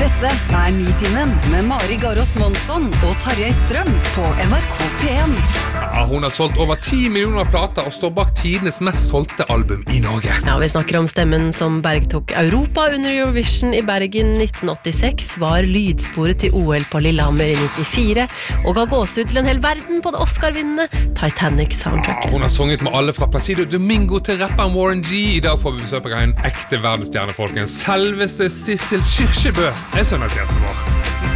Dette Nitimen med Mari Garos Monsson og Tarjei Strøm på NRK P1. Ja, hun har solgt over 10 millioner plater og står bak tidenes mest solgte album I Norge. Ja, vi snakker om stemmen som bergtok Europa under Eurovision I Bergen 1986, var lydsporet til OL på Lillehammer I 94, og ga gåsehud til en hel verden på det Oscar-vinnende Titanic-soundtracket. Ja, hun har sunget med alle fra Placido Domingo til rapperen Warren G. I dag får vi besøk av en ekte verdensstjerne, folkens. Selveste Sissel Kyrkjebø søndagsgjesten vår.